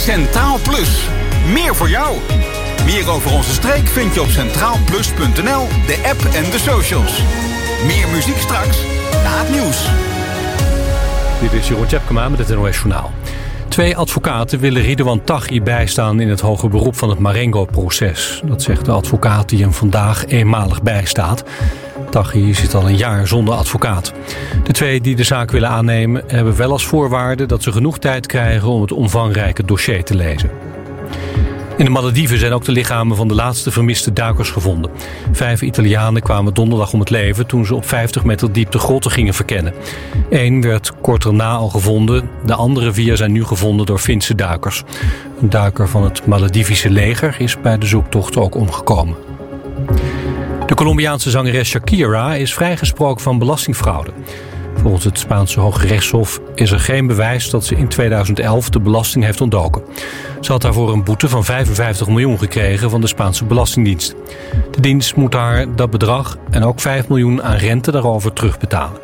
Centraal Plus. Meer voor jou. Meer over onze streek vind je op centraalplus.nl, de app en de socials. Meer muziek straks na het nieuws. Dit is Jeroen Tjepkema met het NOS Journaal. 2 advocaten willen Ridouan Taghi bijstaan in het hoger beroep van het Marengo-proces. Dat zegt de advocaat die hem vandaag eenmalig bijstaat. Taghi zit al een jaar zonder advocaat. De 2 die de zaak willen aannemen hebben wel als voorwaarde dat ze genoeg tijd krijgen om het omvangrijke dossier te lezen. In de Malediven zijn ook de lichamen van de laatste vermiste duikers gevonden. 5 Italianen kwamen donderdag om het leven toen ze op 50 meter diepte grotten gingen verkennen. 1 werd kort daarna al gevonden. De andere 4 zijn nu gevonden door Finse duikers. Een duiker van het Maledivische leger is bij de zoektocht ook omgekomen. De Colombiaanse zangeres Shakira is vrijgesproken van belastingfraude. Volgens het Spaanse Hooggerechtshof is er geen bewijs dat ze in 2011 de belasting heeft ontdoken. Ze had daarvoor een boete van 55 miljoen gekregen van de Spaanse Belastingdienst. De dienst moet haar dat bedrag en ook 5 miljoen aan rente daarover terugbetalen.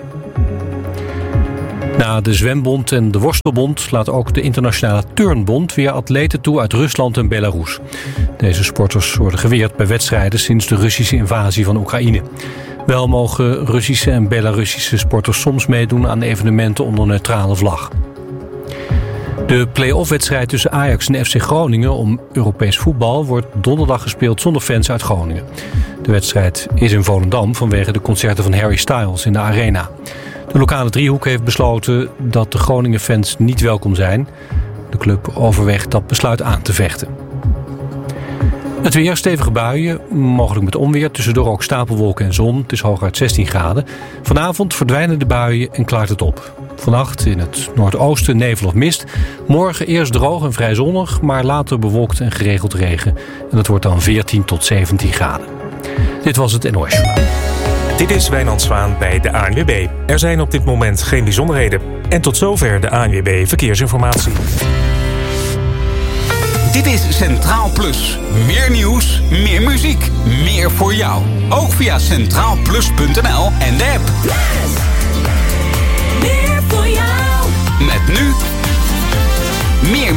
Na de Zwembond en de Worstelbond laat ook de Internationale Turnbond weer atleten toe uit Rusland en Belarus. Deze sporters worden geweerd bij wedstrijden sinds de Russische invasie van Oekraïne. Wel mogen Russische en Belarussische sporters soms meedoen aan evenementen onder neutrale vlag. De play-off-wedstrijd tussen Ajax en FC Groningen om Europees voetbal wordt donderdag gespeeld zonder fans uit Groningen. De wedstrijd is in Volendam vanwege de concerten van Harry Styles in de Arena. De lokale driehoek heeft besloten dat de Groningen-fans niet welkom zijn. De club overweegt dat besluit aan te vechten. Het weer, stevige buien, mogelijk met onweer, tussendoor ook stapelwolken en zon. Het is hooguit 16 graden. Vanavond verdwijnen de buien en klaart het op. Vannacht in het noordoosten nevel of mist. Morgen eerst droog en vrij zonnig, maar later bewolkt en geregeld regen. En dat wordt dan 14 tot 17 graden. Dit was het NOS Journaal. Dit is Wijnand Zwaan bij de ANWB. Er zijn op dit moment geen bijzonderheden. En tot zover de ANWB Verkeersinformatie. Dit is Centraal Plus. Meer nieuws, meer muziek, meer voor jou. Ook via centraalplus.nl en de app. Yes! Meer voor jou. Met nu meer